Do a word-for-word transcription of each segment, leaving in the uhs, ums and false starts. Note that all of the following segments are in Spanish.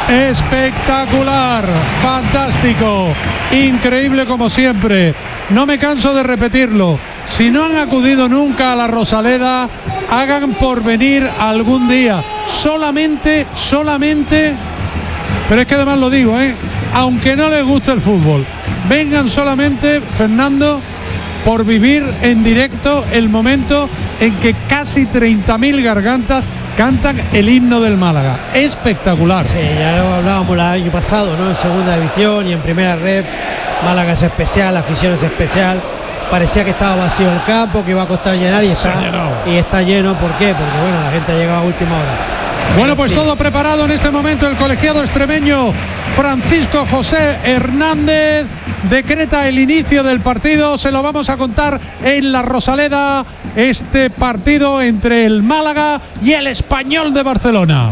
Espectacular, fantástico, increíble como siempre. No me canso de repetirlo. Si no han acudido nunca a la Rosaleda, hagan por venir algún día. Solamente, solamente, pero es que además lo digo, ¿eh? Aunque no les guste el fútbol, vengan solamente, Fernando, por vivir en directo el momento en que casi treinta mil gargantas cantan el himno del Málaga. Espectacular. Sí, ya lo hablábamos el año pasado, ¿no? En segunda división y en primera red. Málaga es especial, la afición es especial. Parecía que estaba vacío el campo, que iba a costar llenar y está, y está lleno. ¿Por qué? Porque bueno, la gente ha llegado a última hora. Bueno, pues sí, todo preparado en este momento. El colegiado extremeño Francisco José Hernández decreta el inicio del partido. Se lo vamos a contar en la Rosaleda, este partido entre el Málaga y el Español de Barcelona.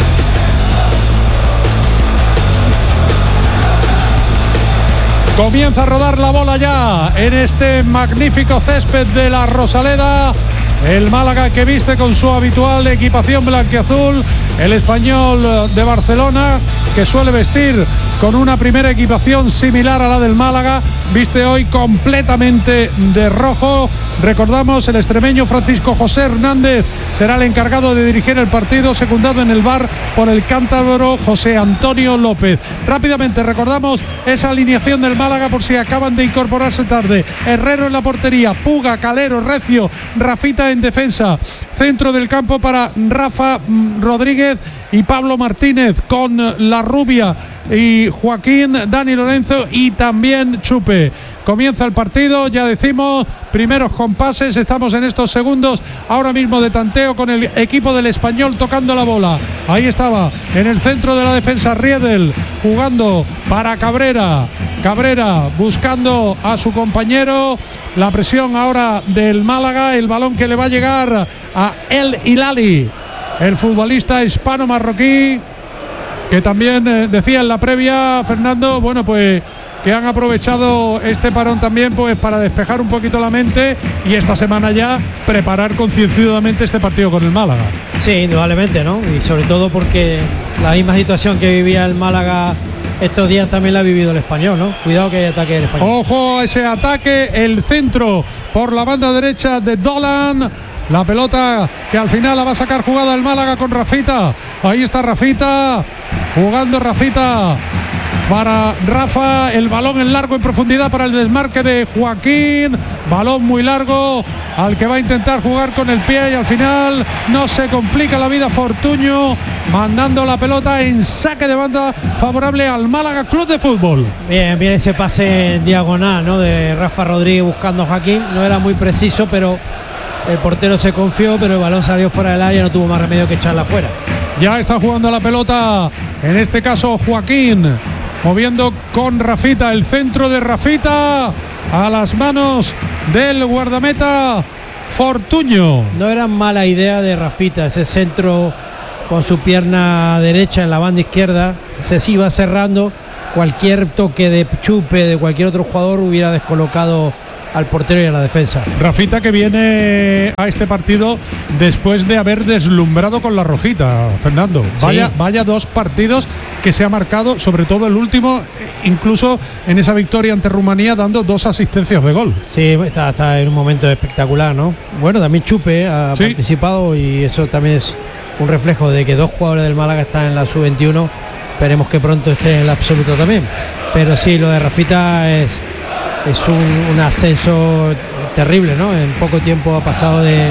Comienza a rodar la bola ya en este magnífico césped de la Rosaleda. El Málaga, que viste con su habitual equipación blanquiazul. El Español de Barcelona, que suele vestir con una primera equipación similar a la del Málaga, viste hoy completamente de rojo. Recordamos, el extremeño Francisco José Hernández será el encargado de dirigir el partido, secundado en el V A R por el cántabro José Antonio López. Rápidamente recordamos esa alineación del Málaga por si acaban de incorporarse tarde. Herrero en la portería, Puga, Calero, Recio, Rafita en defensa. Centro del campo para Rafa Rodríguez y Pablo Martínez, con La Rubia y Joaquín, Dani Lorenzo y también Chupe. Comienza el partido, ya decimos, primeros compases, estamos en estos segundos ahora mismo de tanteo con el equipo del Español tocando la bola. Ahí estaba, en el centro de la defensa, Riedel, jugando para Cabrera. Cabrera buscando a su compañero. La presión ahora del Málaga, el balón que le va a llegar a El Hilali, el futbolista hispano-marroquí, que también eh, decía en la previa, Fernando, bueno, pues que han aprovechado este parón también pues para despejar un poquito la mente y esta semana ya preparar concienzudamente este partido con el Málaga. Sí, indudablemente, ¿no? Y sobre todo porque la misma situación que vivía el Málaga estos días también la ha vivido el Español, ¿no? Cuidado que hay ataque del Español. Ojo a ese ataque, el centro por la banda derecha de Dolan. La pelota que al final la va a sacar jugada el Málaga con Rafita. Ahí está Rafita, jugando Rafita para Rafa. El balón en largo en profundidad para el desmarque de Joaquín. Balón muy largo al que va a intentar jugar con el pie y al final no se complica la vida Fortuño, mandando la pelota en saque de banda favorable al Málaga Club de Fútbol. Bien, bien ese pase en diagonal, ¿no? De Rafa Rodríguez buscando a Joaquín. No era muy preciso, pero el portero se confió, pero el balón salió fuera del área, no tuvo más remedio que echarla fuera. Ya está jugando la pelota, en este caso Joaquín, moviendo con Rafita, el centro de Rafita a las manos del guardameta Fortuño. No era mala idea de Rafita, ese centro con su pierna derecha en la banda izquierda, se iba cerrando. Cualquier toque de Chupe, de cualquier otro jugador, hubiera descolocado al portero y a la defensa. Rafita, que viene a este partido después de haber deslumbrado con la rojita, Fernando. Vaya, sí. vaya dos partidos que se ha marcado, sobre todo el último, incluso en esa victoria ante Rumanía, dando dos asistencias de gol. Sí, está, está en un momento espectacular, ¿no? Bueno, también Chupe ha sí. participado y eso también es un reflejo de que dos jugadores del Málaga están en la sub veintiuno. Esperemos que pronto esté en la absoluta también. Pero sí, lo de Rafita es Es un, un ascenso terrible, ¿no? En poco tiempo ha pasado de,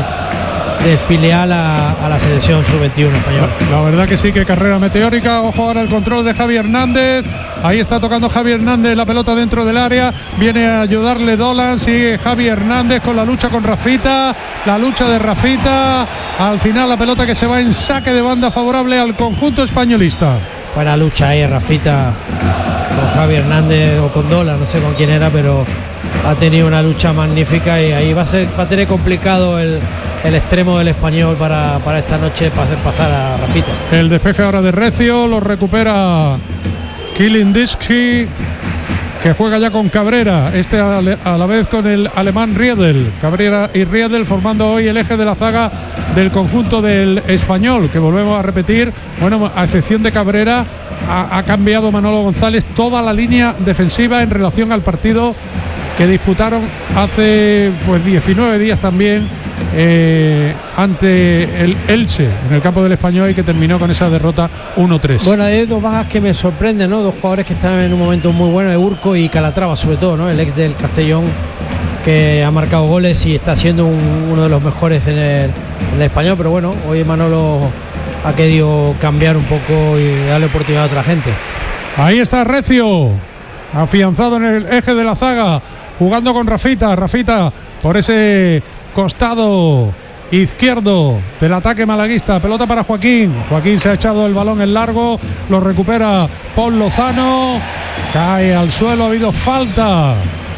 de filial a, a la selección sub veintiuno española. La, la verdad que sí, que carrera meteórica. Ojo ahora el control de Javi Hernández. Ahí está tocando Javi Hernández la pelota dentro del área. Viene a ayudarle Dolan. Sigue Javi Hernández con la lucha con Rafita. La lucha de Rafita. Al final la pelota que se va en saque de banda favorable al conjunto españolista. Buena lucha ahí, Rafita, con Javi Hernández o con Dola, no sé con quién era, pero ha tenido una lucha magnífica y ahí va a ser, va a tener complicado el, el extremo del Español para, para esta noche para hacer pasar a Rafita. El despeje ahora de Recio, lo recupera Kilindisky. que juega ya con Cabrera, este a la vez con el alemán Riedel. Cabrera y Riedel formando hoy el eje de la zaga del conjunto del Español, que volvemos a repetir, bueno, a excepción de Cabrera, ha, ha cambiado Manolo González toda la línea defensiva en relación al partido que disputaron hace pues diecinueve días también eh, ante el Elche en el campo del Español, y que terminó con esa derrota uno tres. Bueno, hay dos bajas que me sorprenden, ¿no? Dos jugadores que están en un momento muy bueno, de Urco y Calatrava sobre todo, ¿no? El ex del Castellón, que ha marcado goles y está siendo un, uno de los mejores en el, en el Español, pero bueno, hoy Manolo ha querido cambiar un poco y darle oportunidad a otra gente. Ahí está Recio, afianzado en el eje de la zaga, jugando con Rafita, Rafita por ese costado izquierdo del ataque malaguista. Pelota para Joaquín. Joaquín se ha echado el balón en largo, lo recupera Paul Lozano, cae al suelo. Ha habido falta.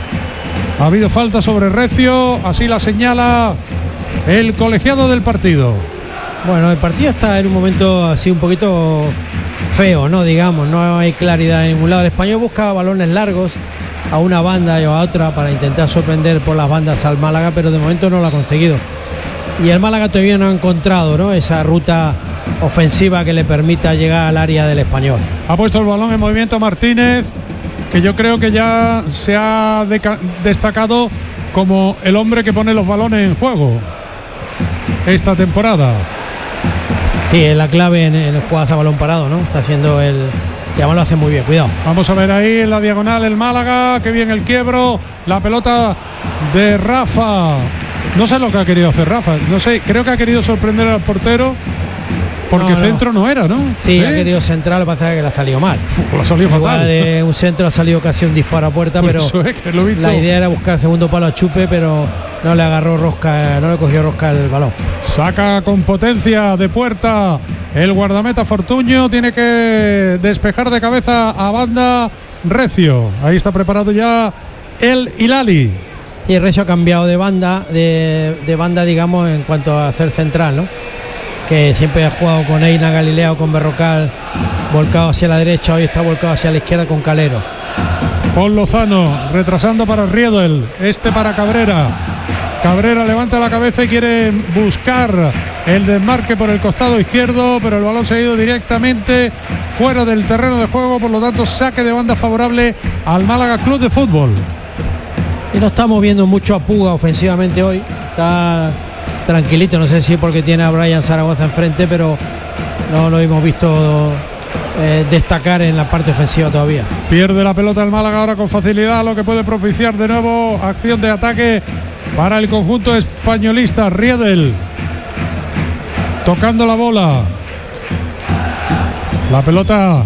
Ha habido falta sobre Recio, así la señala el colegiado del partido. Bueno, el partido está en un momento así un poquito feo, ¿no? Digamos, no hay claridad en ningún lado. El Español busca balones largos a una banda y a otra para intentar sorprender por las bandas al Málaga, pero de momento no lo ha conseguido. Y el Málaga todavía no ha encontrado, ¿no?, esa ruta ofensiva que le permita llegar al área del Español. Ha puesto el balón en movimiento Martínez, que yo creo que ya se ha destacado como el hombre que pone los balones en juego esta temporada. Sí, es la clave en, en jugadas a balón parado, ¿no? Está haciendo el... Y además lo hace muy bien, cuidado. Vamos a ver ahí en la diagonal el Málaga, que bien el quiebro, la pelota de Rafa. No sé lo que ha querido hacer Rafa, no sé, creo que ha querido sorprender al portero, porque no, no. centro no era, ¿no? Sí, ¿Eh? ha querido centrar, lo que pasa es que le ha salido mal. Pues ha salido fatal. De un centro ha salido casi un disparo a puerta, Por pero eso es que lo he visto. La idea era buscar segundo palo a Chupe, pero no le agarró rosca, no le cogió rosca el balón. Saca con potencia de puerta el guardameta Fortuño, tiene que despejar de cabeza a banda Recio. Ahí está preparado ya el Hilali. Y Recio ha cambiado de banda, de, de banda, digamos, en cuanto a ser central, ¿no? Que siempre ha jugado con Eina, Galileo, con Berrocal, volcado hacia la derecha, hoy está volcado hacia la izquierda con Calero. Paul Lozano retrasando para Riedel, este para Cabrera. Cabrera levanta la cabeza y quiere buscar el desmarque por el costado izquierdo, pero el balón se ha ido directamente fuera del terreno de juego, por lo tanto saque de banda favorable al Málaga Club de Fútbol. Y no estamos viendo mucho a Puga ofensivamente hoy, está tranquilito, no sé si porque tiene a Brian Zaragoza enfrente, pero no lo hemos visto eh, destacar en la parte ofensiva todavía. Pierde la pelota el Málaga ahora con facilidad, lo que puede propiciar de nuevo acción de ataque para el conjunto españolista. Riedel tocando la bola, la pelota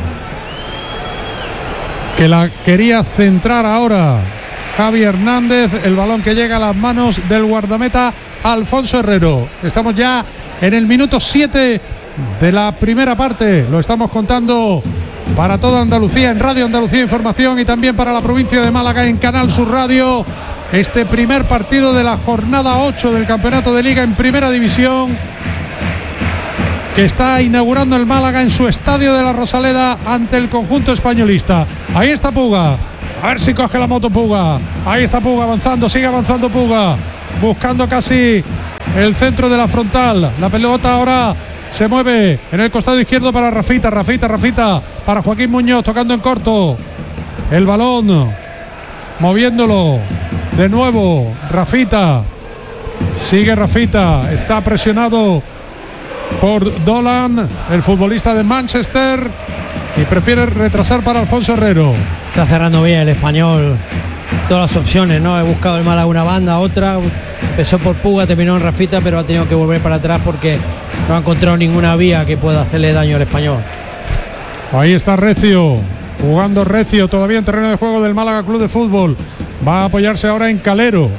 que la quería centrar ahora Javi Hernández, el balón que llega a las manos del guardameta Alfonso Herrero. Estamos ya en el minuto siete de la primera parte, lo estamos contando para toda Andalucía en Radio Andalucía Información y también para la provincia de Málaga en Canal Sur Radio. Este primer partido de la jornada ocho del campeonato de Liga en Primera División, que está inaugurando el Málaga en su estadio de la Rosaleda ante el conjunto españolista. Ahí está Puga, a ver si coge la moto Puga. Ahí está Puga avanzando, sigue avanzando Puga, buscando casi el centro de la frontal. La pelota ahora se mueve en el costado izquierdo para Rafita, Rafita, Rafita para Joaquín Muñoz, tocando en corto el balón, moviéndolo de nuevo Rafita. Sigue Rafita, está presionado por Dolan, el futbolista de Manchester, y prefiere retrasar para Alfonso Herrero. Está cerrando bien el Español todas las opciones, ¿no? He buscado el Málaga una banda, otra, empezó por Puga, terminó en Rafita, pero ha tenido que volver para atrás porque no ha encontrado ninguna vía que pueda hacerle daño al Español. Ahí está Recio, jugando Recio todavía en terreno de juego del Málaga Club de Fútbol. Va a apoyarse ahora en Calero.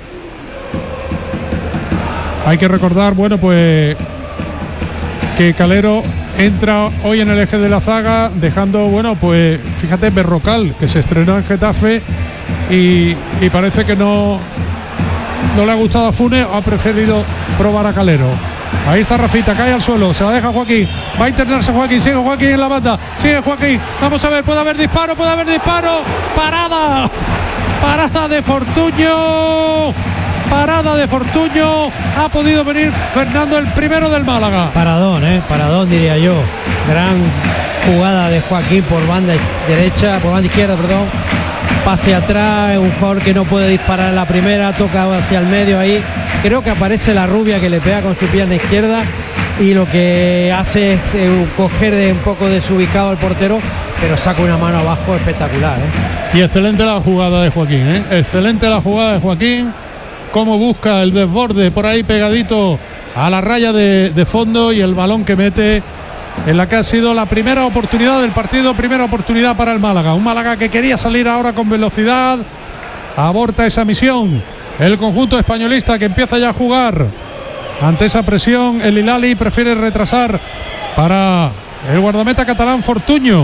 Hay que recordar, bueno, pues que Calero entra hoy en el eje de la zaga, dejando, bueno, pues fíjate, Berrocal, que se estrenó en Getafe y, y parece que no, no le ha gustado a Funes, ha preferido probar a Calero. Ahí está Rafita, cae al suelo, se la deja Joaquín, va a internarse Joaquín, sigue Joaquín en la banda, sigue Joaquín, vamos a ver, puede haber disparo, puede haber disparo, parada, parada de Fortuño, parada de Fortuño, ha podido venir Fernando, el primero del Málaga. Paradón, eh, paradón diría yo, gran jugada de Joaquín por banda derecha, por banda izquierda, perdón, pase atrás, un jugador que no puede disparar en la primera, toca hacia el medio ahí. Creo que aparece la rubia que le pega con su pierna izquierda y lo que hace es eh, coger de un poco desubicado al portero, pero saca una mano abajo espectacular, ¿eh? Y excelente la jugada de Joaquín, ¿eh? Excelente la jugada de Joaquín, cómo busca el desborde por ahí pegadito a la raya de, de fondo y el balón que mete en la que ha sido la primera oportunidad del partido, primera oportunidad para el Málaga. Un Málaga que quería salir ahora con velocidad, aborta esa misión. El conjunto españolista que empieza ya a jugar ante esa presión, el Hilali prefiere retrasar para el guardameta catalán Fortuño.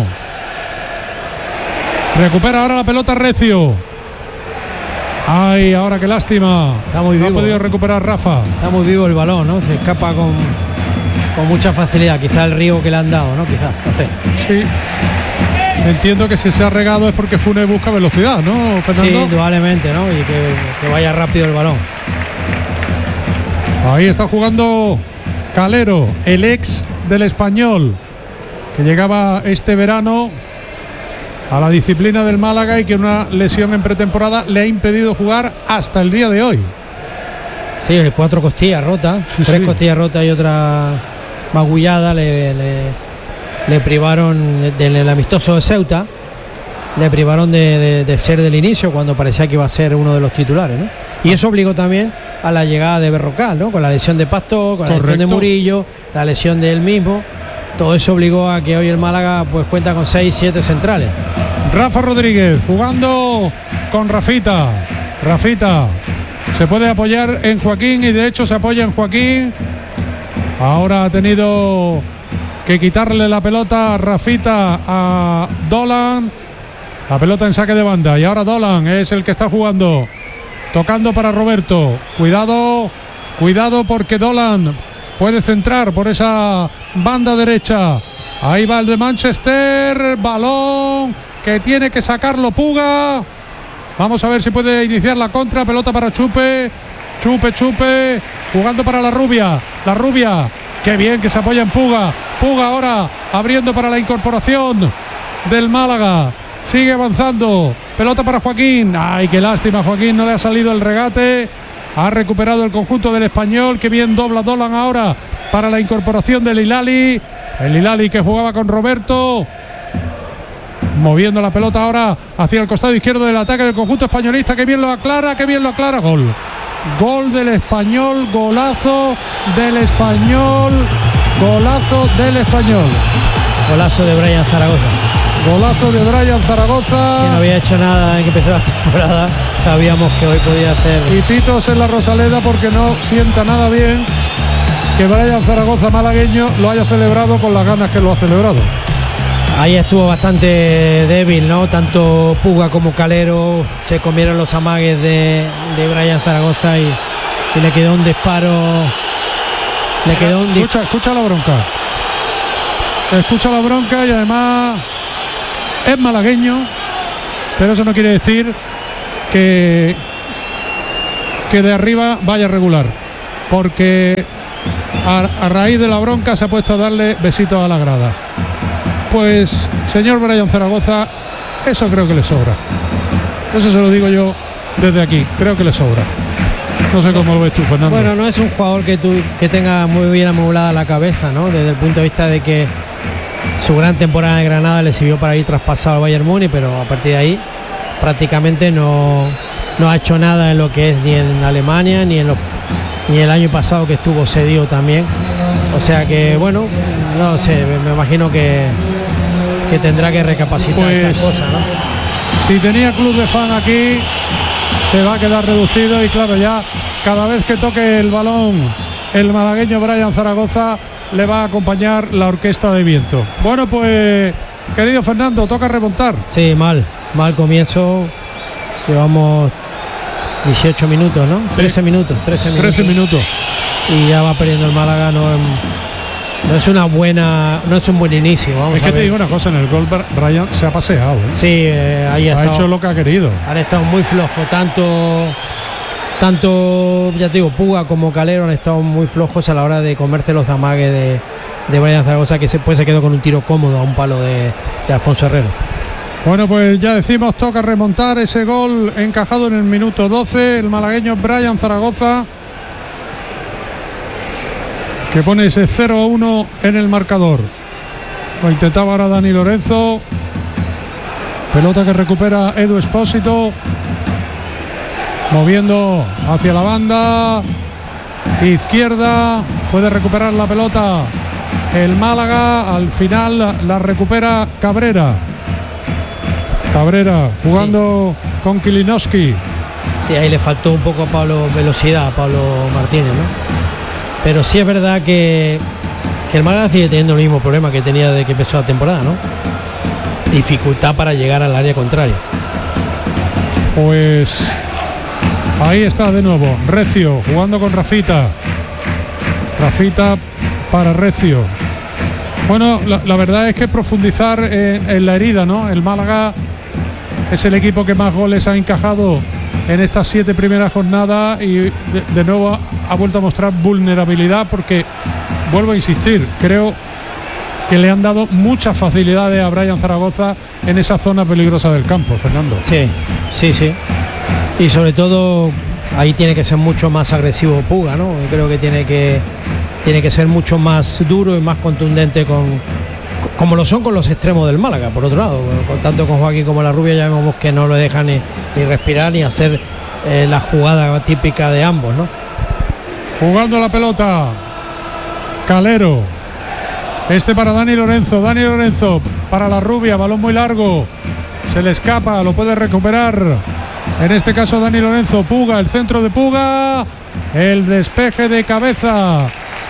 Recupera ahora la pelota Recio. Ay, ahora qué lástima. Está muy vivo. No ha podido recuperar Rafa. Está muy vivo el balón, ¿no? Se escapa con, con mucha facilidad. Quizá el río que le han dado, ¿no? Quizás, no sé. Sí. Entiendo que si se ha regado es porque Funes busca velocidad, ¿no, Fernando? Sí, indudablemente, ¿no? Y que, que vaya rápido el balón. Ahí está jugando Calero, el ex del Español, que llegaba este verano a la disciplina del Málaga y que una lesión en pretemporada le ha impedido jugar hasta el día de hoy. Sí, cuatro costillas rotas, sí, tres sí. costillas rotas y otra magullada le, le, le privaron del amistoso de Ceuta, le privaron de, de, de ser del inicio cuando parecía que iba a ser uno de los titulares, ¿no? Y eso obligó también a la llegada de Berrocal, ¿no? Con la lesión de Pasto, con la Correcto. lesión de Murillo, la lesión de él mismo. Todo eso obligó a que hoy el Málaga pues cuenta con seis, siete centrales. Rafa Rodríguez jugando con Rafita. Rafita se puede apoyar en Joaquín y de hecho se apoya en Joaquín. Ahora ha tenido que quitarle la pelota a Rafita a Dolan. La pelota en saque de banda y ahora Dolan es el que está jugando. Tocando para Roberto. Cuidado, cuidado porque Dolan puede centrar por esa banda derecha. Ahí va el de Manchester. Balón que tiene que sacarlo Puga. Vamos a ver si puede iniciar la contra. Pelota para Chupe. Chupe, Chupe. Jugando para la rubia. La rubia. Qué bien que se apoya en Puga. Puga ahora abriendo para la incorporación del Málaga. Sigue avanzando. Pelota para Joaquín. Ay, qué lástima. Joaquín no le ha salido el regate. Ha recuperado el conjunto del Español. Que bien dobla Dolan ahora para la incorporación del Hilali. El Hilali que jugaba con Roberto. Moviendo la pelota ahora hacia el costado izquierdo del ataque del conjunto españolista. Que bien lo aclara, que bien lo aclara. Gol. Gol del Español. Golazo del Español. Golazo del Español. Golazo de Brian Zaragoza. Golazo de Brian Zaragoza. Que no había hecho nada en que empezó la temporada. Sabíamos que hoy podía hacer. Y pitos en la Rosaleda porque no sienta nada bien que Brian Zaragoza, malagueño, lo haya celebrado con las ganas que lo ha celebrado. Ahí estuvo bastante débil, ¿no? Tanto Puga como Calero se comieron los amagues de, de Brian Zaragoza y, y le quedó un disparo. Le quedó un Escucha, escucha la bronca. Escucha la bronca y además es malagueño, pero eso no quiere decir que, que de arriba vaya regular, porque a, a raíz de la bronca se ha puesto a darle besitos a la grada. Pues señor Brian Zaragoza, eso creo que le sobra. Eso se lo digo yo desde aquí, creo que le sobra. No sé cómo lo ves tú, Fernando. Bueno, no es un jugador que, tú, que tenga muy bien amoblada la cabeza, ¿no? Desde el punto de vista de que su gran temporada en Granada le sirvió para ir traspasado al Bayern Múnich, pero a partir de ahí prácticamente no, no ha hecho nada en lo que es ni en Alemania ni en los, ni el año pasado que estuvo cedido también. O sea que bueno, no sé, me imagino que, que tendrá que recapacitar pues, estas cosas, ¿no? Si tenía club de fan aquí, se va a quedar reducido y claro, ya cada vez que toque el balón el malagueño Brian Zaragoza le va a acompañar la orquesta de viento. Bueno, pues querido Fernando, toca remontar. Sí, mal, mal comienzo. Llevamos dieciocho minutos, ¿no? Sí. trece minutos, trece minutos. trece minutos. Y ya va perdiendo el Málaga, no, no es una buena, no es un buen inicio. Vamos es que a ver. te digo una cosa, en el gol Brian se ha paseado, ¿eh? Sí, eh, ahí ha, ha estado, hecho lo que ha querido. Han estado muy flojos, tanto, tanto, ya te digo, Puga como Calero han estado muy flojos a la hora de comerse los amagues de, de Brian Zaragoza, que después se quedó con un tiro cómodo a un palo de, de Alfonso Herrero. Bueno, pues ya decimos, toca remontar ese gol encajado en el minuto doce, el malagueño Brian Zaragoza, que pone ese cero a uno en el marcador. Lo intentaba ahora Dani Lorenzo, pelota que recupera Edu Espósito, moviendo hacia la banda izquierda, puede recuperar la pelota el Málaga, al final la, la recupera Cabrera. Cabrera jugando sí. con Kilinowski. Sí, ahí le faltó un poco a Pablo velocidad, a Pablo Martínez, ¿no? Pero sí es verdad que, que el Málaga sigue teniendo el mismo problema que tenía desde que empezó la temporada, ¿no? Dificultad para llegar al área contraria. Pues ahí está de nuevo Recio jugando con Rafita. Rafita para Recio. Bueno, la, la verdad es que profundizar en, en la herida, ¿no? El Málaga es el equipo que más goles ha encajado en estas siete primeras jornadas y de, de nuevo ha, ha vuelto a mostrar vulnerabilidad porque, vuelvo a insistir, creo que le han dado muchas facilidades a Brian Zaragoza en esa zona peligrosa del campo, Fernando. Sí, sí, sí. Y sobre todo ahí tiene que ser mucho más agresivo Puga, ¿no? Yo creo que tiene que tiene que ser mucho más duro y más contundente con como lo son con los extremos del Málaga, por otro lado, con, tanto con Joaquín como la Rubia ya vemos que no lo dejan ni, ni respirar ni hacer eh, la jugada típica de ambos, ¿no? Jugando la pelota Calero, este para Dani Lorenzo, Dani Lorenzo para la Rubia, balón muy largo, se le escapa, lo puede recuperar en este caso Dani Lorenzo. Puga, el centro de Puga, el despeje de cabeza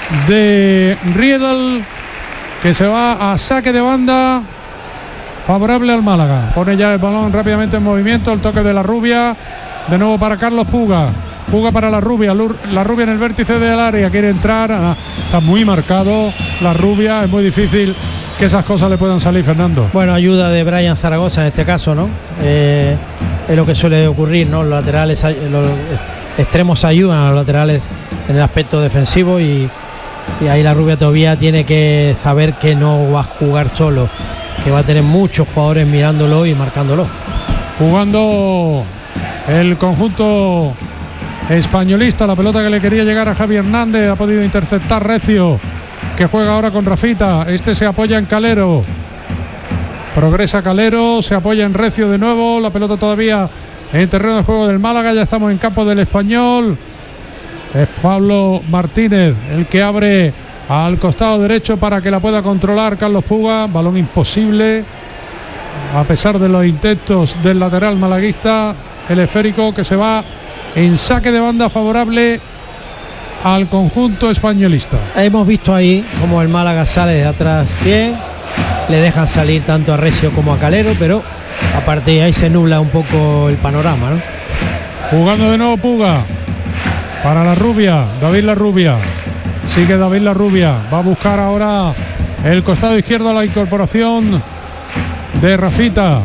de Riedel, que se va a saque de banda favorable al Málaga. Pone ya el balón rápidamente en movimiento, el toque de la Rubia, de nuevo para Carlos Puga. Puga para la Rubia, la Rubia en el vértice del área, quiere entrar, ah, está muy marcado la Rubia, es muy difícil que esas cosas le puedan salir, Fernando. Bueno, ayuda de Brian Zaragoza en este caso, ¿no? Eh, es lo que suele ocurrir, ¿no? Los laterales, los extremos ayudan a los laterales en el aspecto defensivo y, y ahí la Rubia todavía tiene que saber que no va a jugar solo, que va a tener muchos jugadores mirándolo y marcándolo. Jugando el conjunto españolista, la pelota que le quería llegar a Javi Hernández, ha podido interceptar Recio, que juega ahora con Rafita, este se apoya en Calero, progresa Calero, se apoya en Recio de nuevo, la pelota todavía en terreno de juego del Málaga, ya estamos en campo del Español, es Pablo Martínez el que abre al costado derecho para que la pueda controlar Carlos Puga, balón imposible, a pesar de los intentos del lateral malaguista, el esférico que se va en saque de banda favorable al conjunto españolista. Hemos visto ahí como el Málaga sale de atrás bien, le dejan salir tanto a Recio como a Calero, pero aparte de ahí se nubla un poco el panorama, ¿no? Jugando de nuevo Puga para la Rubia, David La Rubia, sigue David La Rubia, va a buscar ahora el costado izquierdo a la incorporación de Rafita,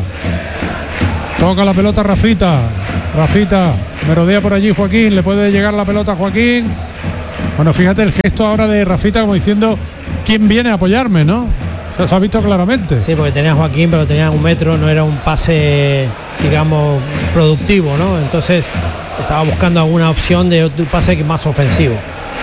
toca la pelota Rafita, Rafita, merodea por allí Joaquín, le puede llegar la pelota a Joaquín. Bueno, fíjate el gesto ahora de Rafita como diciendo ¿quién viene a apoyarme?, ¿no? Se, se ha visto claramente. Sí, porque tenía a Joaquín, pero tenía un metro, no era un pase, digamos, productivo, ¿no? Entonces estaba buscando alguna opción de un pase más ofensivo.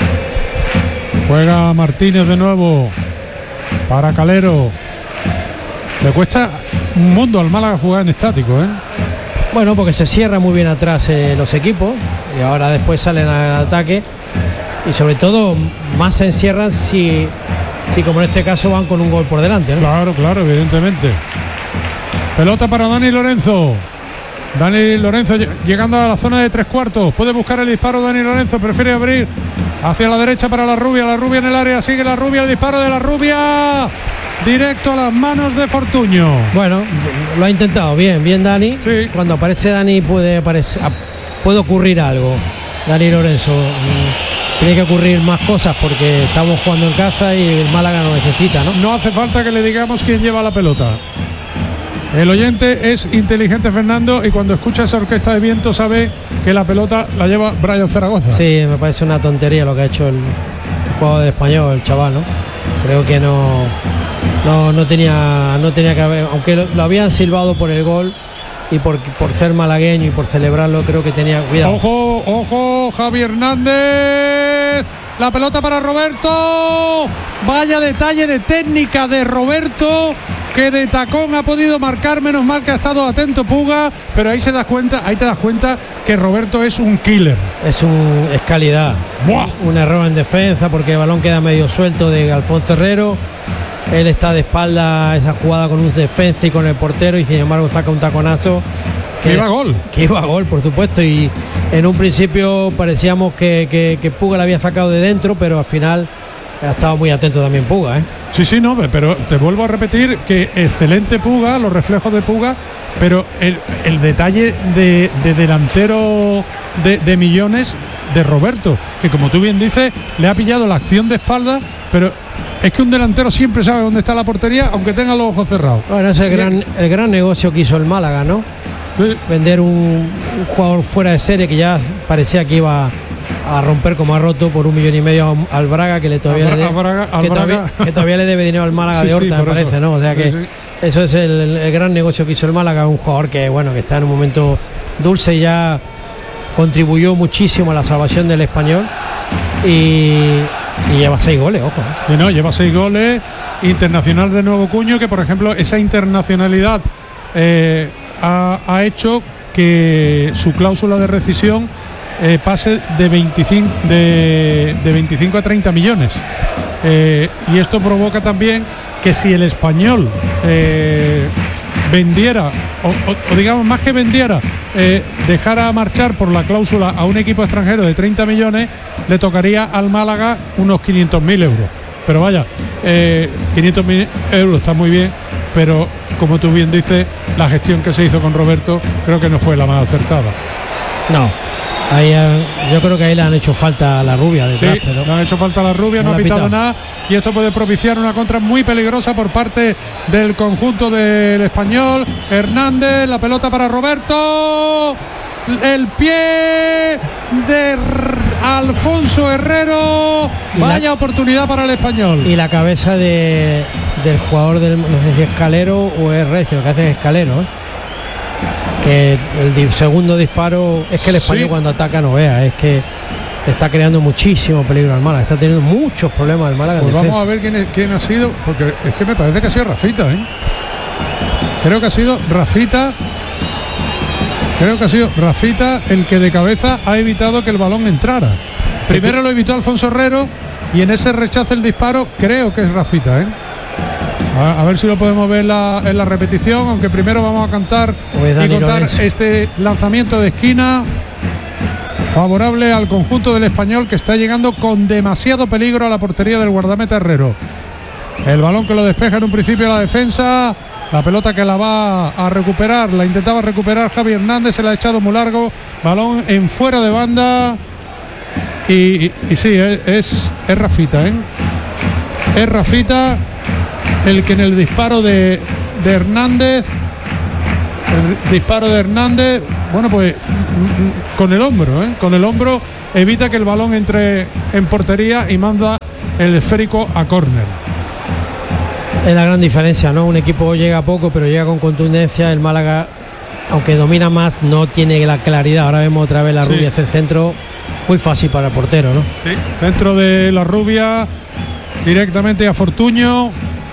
Juega Martínez de nuevo para Calero. Le cuesta un mundo al Málaga jugar en estático, ¿eh? Bueno, porque se cierra muy bien atrás eh, los equipos y ahora después salen al ataque y sobre todo más se encierran si, si como en este caso van con un gol por delante, ¿no? Claro, claro, evidentemente. Pelota para Dani Lorenzo. Dani Lorenzo llegando a la zona de tres cuartos. Puede buscar el disparo Dani Lorenzo, prefiere abrir hacia la derecha para la Rubia. La Rubia en el área, sigue la Rubia, el disparo de la Rubia. Directo a las manos de Fortuño. Bueno, lo ha intentado bien, bien Dani. Sí. Cuando aparece Dani puede aparecer, puede ocurrir algo. Dani Lorenzo, tiene que ocurrir más cosas porque estamos jugando en casa y el Málaga lo necesita, ¿no? No hace falta que le digamos quién lleva la pelota. El oyente es inteligente, Fernando, y cuando escucha esa orquesta de viento sabe que la pelota la lleva Brian Zaragoza. Sí, me parece una tontería lo que ha hecho el jugador del Español, el chaval, ¿no? Creo que no, no, no tenía, no tenía que haber, aunque lo, lo habían silbado por el gol y por, por ser malagueño y por celebrarlo, creo que tenía cuidado. Ojo, ojo, Javi Hernández. La pelota para Roberto. Vaya detalle de técnica de Roberto, que de tacón ha podido marcar. Menos mal que ha estado atento Puga, pero ahí se das cuenta, ahí te das cuenta que Roberto es un killer. Es un es calidad. ¡Buah! Un error en defensa porque el balón queda medio suelto de Alfonso Herrero. Él está de espalda a esa jugada con un defensa y con el portero, y sin embargo saca un taconazo. Que iba a gol. Que iba a gol, por supuesto. Y en un principio parecíamos que, que, que Puga la había sacado de dentro, pero al final ha estado muy atento también Puga, ¿eh? Sí, sí, no, pero te vuelvo a repetir que excelente Puga, los reflejos de Puga, pero el, el detalle de, de delantero de, de millones de Roberto, que como tú bien dices, le ha pillado la acción de espalda, pero es que un delantero siempre sabe dónde está la portería, aunque tenga los ojos cerrados. Bueno, es el gran, el gran negocio que hizo el Málaga, ¿no? Sí. Vender un, un jugador fuera de serie que ya parecía que iba a romper como ha roto por un millón y medio al Braga, que le todavía, Bra- le, de, Braga, que, todavía que todavía le debe dinero al Málaga sí, de Horta, sí, me parece, eso. ¿no? O sea que sí, sí. Eso es el, el gran negocio que hizo el Málaga, un jugador que bueno, que está en un momento dulce y ya contribuyó muchísimo a la salvación del Español y, y lleva seis goles, ojo. ¿eh? Y no, lleva seis goles, internacional de nuevo cuño, que por ejemplo esa internacionalidad eh, ha, ha hecho que su cláusula de rescisión Eh, pase de veinticinco, de, de veinticinco a treinta millones, eh, y esto provoca también que si el Español eh, vendiera o, o, o digamos más que vendiera eh, dejara marchar por la cláusula a un equipo extranjero de treinta millones, le tocaría al Málaga unos quinientos mil euros. Pero vaya, eh, quinientos mil euros está muy bien, pero como tú bien dices, la gestión que se hizo con Roberto creo que no fue la más acertada. No. Ahí, yo creo que ahí le han hecho falta a la rubia detrás, sí, pero le han hecho falta a la rubia, no, no ha pitado, pitado nada, y esto puede propiciar una contra muy peligrosa por parte del conjunto del Español. Hernández, la pelota para Roberto, el pie de Alfonso Herrero, vaya la, oportunidad para el Español. Y la cabeza de, del jugador del, no sé si es Escalero o es Recio, que hace Escalero, ¿eh? Que el segundo disparo es que el Español sí. Cuando ataca no vea, es que está creando muchísimo peligro al Málaga, está teniendo muchos problemas el Málaga. Pues vamos a ver quién, es, quién ha sido, porque es que me parece que ha sido Rafita, ¿eh? Creo que ha sido Rafita, creo que ha sido Rafita el que de cabeza ha evitado que el balón entrara. Primero lo evitó Alfonso Herrero y en ese rechazo el disparo creo que es Rafita, ¿eh? A, a ver si lo podemos ver la, en la repetición, aunque primero vamos a cantar y contar este lanzamiento de esquina favorable al conjunto del Español, que está llegando con demasiado peligro a la portería del guardameta Herrero. El balón que lo despeja en un principio la defensa, la pelota que la va a recuperar, la intentaba recuperar Javi Hernández, se la ha echado muy largo, balón en fuera de banda y, y, y sí, es, es, es Rafita, ¿eh? Es Rafita el que en el disparo de, de Hernández, el disparo de Hernández, bueno pues con el hombro, ¿eh? con el hombro evita que el balón entre en portería y manda el esférico a córner. Es la gran diferencia, ¿no? Un equipo llega poco, pero llega con contundencia. El Málaga, aunque domina más, no tiene la claridad. Ahora vemos otra vez la sí. Rubia hacer centro muy fácil para el portero, ¿no? Sí, centro de la Rubia directamente a Fortuño.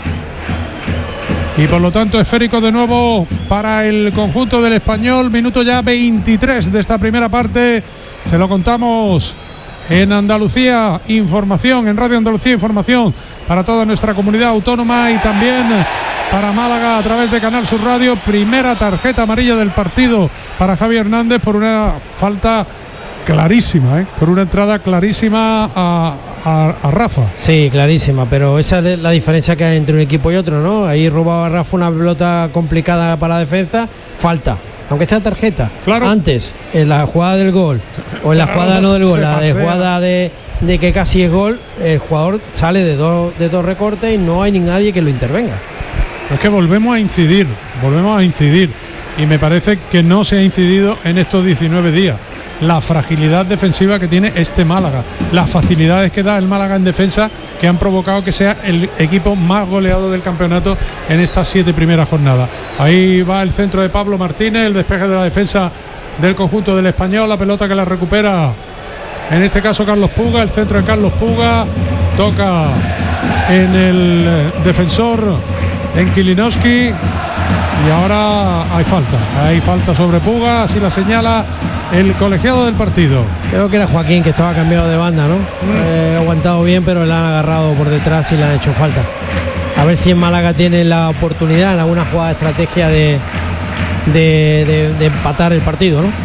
Y por lo tanto esférico de nuevo para el conjunto del Español. Minuto ya veintitrés de esta primera parte. Se lo contamos en Andalucía Información, en Radio Andalucía Información para toda nuestra comunidad autónoma y también para Málaga a través de Canal Sur Radio. Primera tarjeta amarilla del partido para Javi Hernández por una falta clarísima, ¿eh? por una entrada clarísima a, a, a Rafa. Sí, clarísima, pero esa es la diferencia que hay entre un equipo y otro, ¿no? Ahí robaba Rafa una pelota complicada para la defensa, falta. aunque sea tarjeta, claro. antes, en la jugada del gol, o en la jugada no del gol, la de jugada de, de que casi es gol, el jugador sale de dos, de dos recortes y no hay ni nadie que lo intervenga. Es que volvemos a incidir, volvemos a incidir, y me parece que no se ha incidido en estos diecinueve días. La fragilidad defensiva que tiene este Málaga, las facilidades que da el Málaga en defensa, que han provocado que sea el equipo más goleado del campeonato en estas siete primeras jornadas. Ahí va el centro de Pablo Martínez, el despeje de la defensa del conjunto del Español, la pelota que la recupera en este caso Carlos Puga, el centro de Carlos Puga, toca en el defensor, en Kilinowski, y ahora hay falta, hay falta sobre Puga, así la señala el colegiado del partido. Creo que era Joaquín, que estaba cambiado de banda, ¿no? Mm. Eh, aguantado bien, pero le han agarrado por detrás y le han hecho falta. A ver si en Málaga tiene la oportunidad en alguna jugada de estrategia de, de, de, de empatar el partido, ¿no?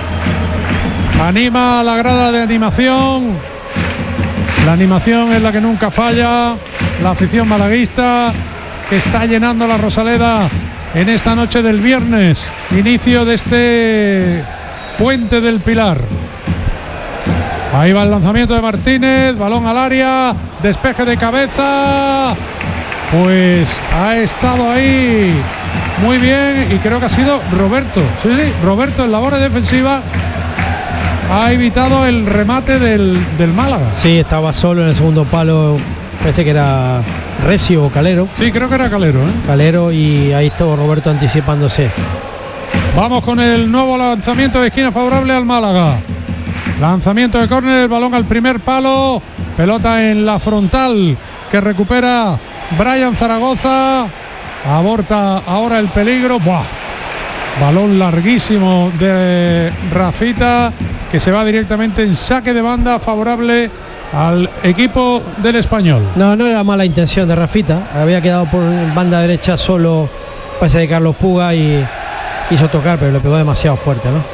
Anima la grada de animación. La animación es la que nunca falla. La afición malaguista que está llenando la Rosaleda en esta noche del viernes, inicio de este Puente del Pilar. Ahí va el lanzamiento de Martínez, balón al área, despeje de cabeza, pues ha estado ahí muy bien, y creo que ha sido Roberto, sí, sí, Roberto en labores defensivas ha evitado el remate del, del Málaga. Sí, estaba solo en el segundo palo, parece que era Recio o Calero. Sí, creo que era Calero, ¿eh? Calero, y ahí estuvo Roberto anticipándose. Vamos con el nuevo lanzamiento de esquina favorable al Málaga. Lanzamiento de córner, el balón al primer palo, pelota en la frontal que recupera Brian Zaragoza, aborta ahora el peligro. ¡Buah! Balón larguísimo de Rafita, que se va directamente en saque de banda favorable al equipo del Español. No, no era mala intención de Rafita, había quedado por banda derecha solo, parece de Carlos Puga, y quiso tocar, pero le pegó demasiado fuerte, ¿no?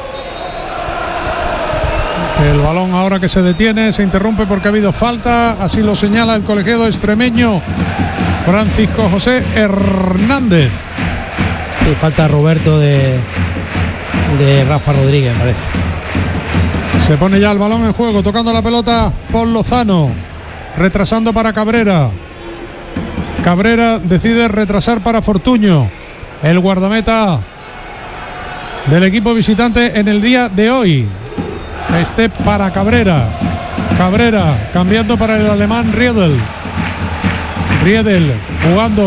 El balón ahora que se detiene, se interrumpe porque ha habido falta, así lo señala el colegiado extremeño Francisco José Hernández. Sí, falta Roberto de, de Rafa Rodríguez, parece. Se pone ya el balón en juego, tocando la pelota por Lozano, retrasando para Cabrera. Cabrera decide retrasar para Fortuño, el guardameta del equipo visitante en el día de hoy. Este para Cabrera. Cabrera cambiando para el alemán Riedel. Riedel jugando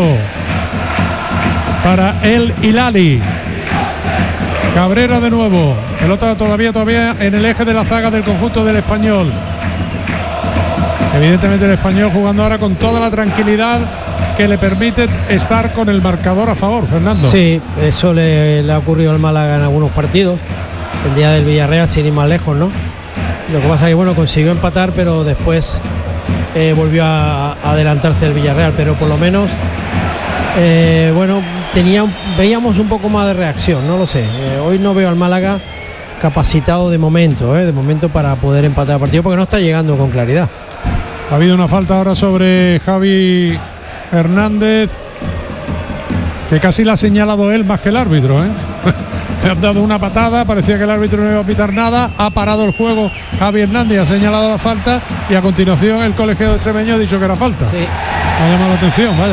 para el Hilali. Cabrera de nuevo. Pelota todavía todavía en el eje de la zaga del conjunto del Español. Evidentemente el Español jugando ahora con toda la tranquilidad que le permite estar con el marcador a favor, Fernando. Sí, eso le, le ha ocurrido al Málaga en algunos partidos. El día del Villarreal, sin ir más lejos, ¿no? Lo que pasa es que, bueno, consiguió empatar, pero después eh, volvió a, a adelantarse el Villarreal, pero por lo menos eh, bueno, tenía, veíamos un poco más de reacción, no lo sé. Eh, hoy no veo al Málaga capacitado de momento, eh, de momento para poder empatar el partido, porque no está llegando con claridad. Ha habido una falta ahora sobre Javi Hernández, que casi la ha señalado él más que el árbitro, ¿eh? Le han dado una patada, parecía que el árbitro no iba a pitar nada, ha parado el juego Javi Hernández, ha señalado la falta, y a continuación el colegiado extremeño ha dicho que era falta. Sí. Me ha llamado la atención, vaya.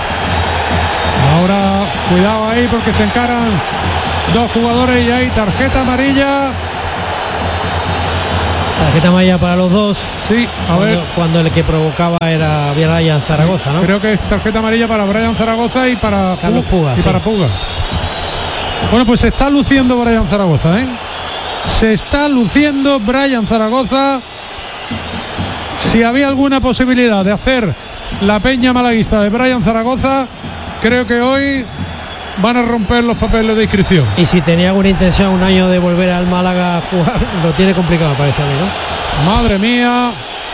Ahora cuidado ahí porque se encaran dos jugadores y hay tarjeta amarilla. Tarjeta amarilla para los dos. Sí, a cuando, ver. Cuando el que provocaba era Brian Zaragoza, ¿no? Creo que es tarjeta amarilla para Brian Zaragoza y para Carlos Puga. Y sí. para Puga. Bueno, pues se está luciendo Brian Zaragoza, ¿eh? Se está luciendo Brian Zaragoza. Si había alguna posibilidad de hacer la peña malaguista de Brian Zaragoza, creo que hoy van a romper los papeles de inscripción. Y si tenía alguna intención un año de volver al Málaga a jugar, lo tiene complicado, parece a mí, ¿no? Madre mía.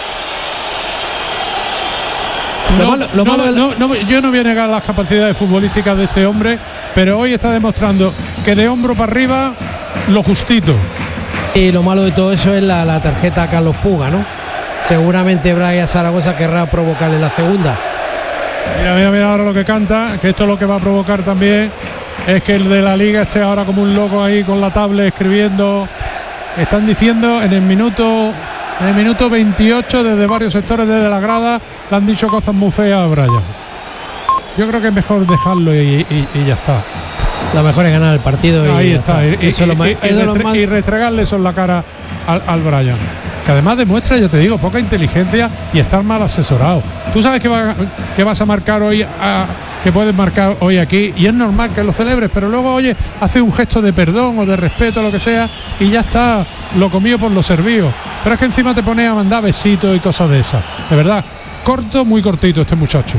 Lo No, malo, lo no, malo no, no, yo no voy a negar las capacidades futbolísticas de este hombre, pero hoy está demostrando que de hombro para arriba lo justito. Y lo malo de todo eso es la, la tarjeta a Carlos Puga, ¿no? Seguramente Brian Zaragoza querrá provocarle la segunda. Mira, mira, mira ahora lo que canta, que esto es lo que va a provocar también es que el de la Liga esté ahora como un loco ahí con la tablet escribiendo. Están diciendo en el minuto en el minuto veintiocho desde varios sectores desde la grada le han dicho cosas muy feas a Brian. Yo creo que es mejor dejarlo y, y, y ya está. Lo mejor es ganar el partido. Ahí y está. Y, y, y, más, y, restre y restregarle eso en la cara al, al Brian. Que además demuestra, yo te digo, poca inteligencia y estar mal asesorado. Tú sabes que, va, que vas a marcar hoy, a, que puedes marcar hoy aquí, y es normal que lo celebres, pero luego, oye, hace un gesto de perdón o de respeto, lo que sea, y ya está, lo comido por lo servido. Pero es que encima te pones a mandar besitos y cosas de esas. De verdad, corto, muy cortito este muchacho.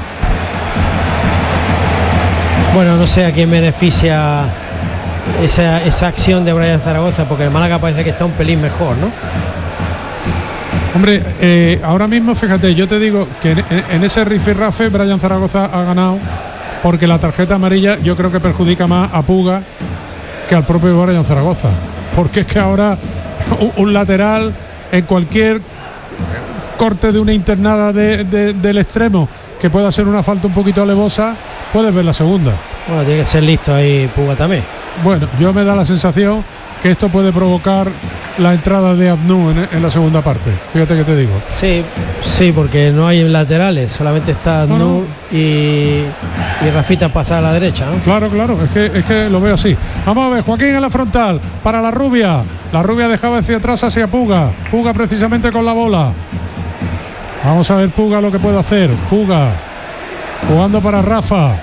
Bueno, no sé a quién beneficia esa, esa acción de Brian Zaragoza, porque el Málaga parece que está un pelín mejor, ¿no? Hombre, eh, ahora mismo, fíjate, yo te digo que en, en ese rifirrafe Brian Zaragoza ha ganado, porque la tarjeta amarilla yo creo que perjudica más a Puga que al propio Brian Zaragoza, porque es que ahora un, un lateral en cualquier corte de una internada de, de, del extremo que pueda ser una falta un poquito alevosa, puedes ver la segunda. Bueno, tiene que ser listo ahí Puga también. Bueno, yo me da la sensación que esto puede provocar la entrada de Adnú en, en la segunda parte. Fíjate que te digo. Sí, sí, porque no hay laterales, solamente está Adnú no, no. y, y Rafita pasar a la derecha, ¿no? Claro, claro, es que, es que lo veo así. Vamos a ver, Joaquín en la frontal, para la rubia. La rubia dejaba hacia atrás hacia Puga. Puga precisamente con la bola. Vamos a ver Puga lo que puede hacer. Puga jugando para Rafa.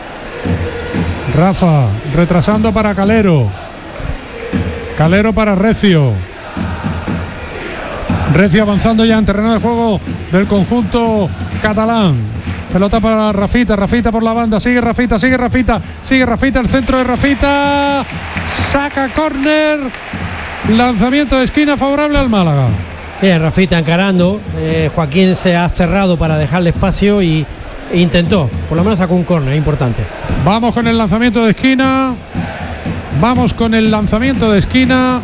Rafa retrasando para Calero. Calero para Recio. Recio avanzando ya en terreno de juego del conjunto catalán. Pelota para Rafita, Rafita por la banda, sigue Rafita, sigue Rafita, sigue Rafita, el centro de Rafita, saca córner, lanzamiento de esquina favorable al Málaga. Bien, Rafita encarando, eh, Joaquín se ha cerrado para dejarle espacio y e intentó, por lo menos sacó un córner importante. Vamos con el lanzamiento de esquina. Vamos con el lanzamiento de esquina.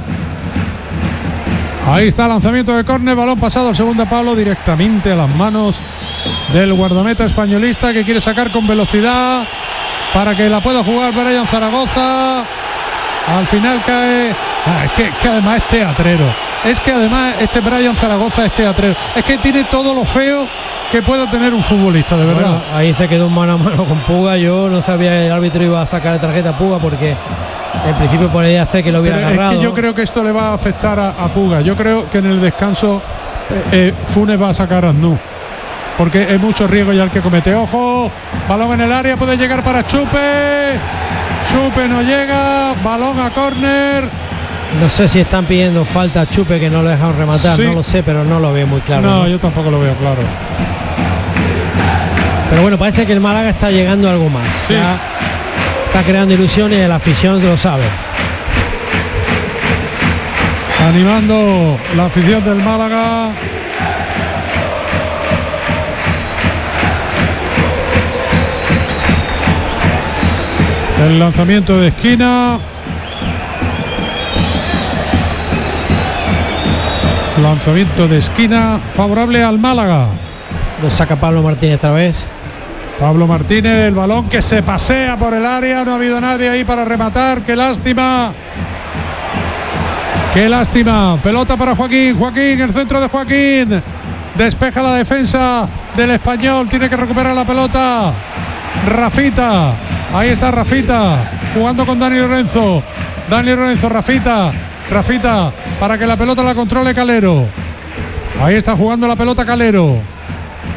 Ahí está el lanzamiento de córner, balón pasado al segundo palo directamente a las manos del guardameta españolista, que quiere sacar con velocidad para que la pueda jugar Brian Zaragoza. Al final cae. Ah, es, que, es que además es teatrero. Es que además este Brian Zaragoza es teatrero. Es que tiene todo lo feo que pueda tener un futbolista, de verdad. Bueno, ahí se quedó un mano a mano con Puga. Yo no sabía que el árbitro iba a sacar la tarjeta a Puga, porque en principio podría hacer que lo hubiera Pero agarrado. Es que yo creo que esto le va a afectar a, a Puga. Yo creo que en el descanso eh, eh, Funes va a sacar a Adnú, porque es mucho riesgo ya el que comete. Ojo, balón en el área, puede llegar para Chupe. Chupe no llega, balón a córner. No sé si están pidiendo falta a Chupe, que no lo dejan rematar, sí. No lo sé, pero no lo veo muy claro. No, ¿no? Yo tampoco lo veo claro. Pero bueno, parece que el Málaga está llegando a algo más. Sí. Ya está creando ilusiones y la afición lo sabe. Animando la afición del Málaga. El lanzamiento de esquina. Lanzamiento de esquina favorable al Málaga. Lo saca Pablo Martínez otra vez. Pablo Martínez, el balón que se pasea por el área. No ha habido nadie ahí para rematar. Qué lástima. Qué lástima. Pelota para Joaquín. Joaquín, el centro de Joaquín. Despeja la defensa del Español. Tiene que recuperar la pelota Rafita. Ahí está Rafita jugando con Dani Lorenzo. Dani Lorenzo, Rafita. Rafita para que la pelota la controle Calero. Ahí está jugando la pelota Calero.